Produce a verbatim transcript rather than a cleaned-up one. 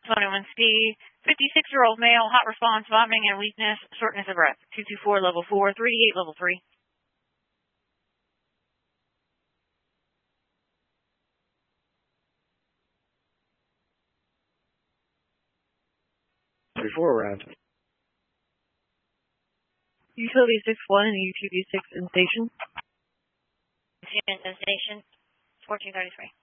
twenty-one speed, fifty-six-year-old male, hot response, vomiting and weakness, shortness of breath. two two four, level four, three eight, level three. thirty-four round. Utility six one and U T V six in station. In station, fourteen thirty-three.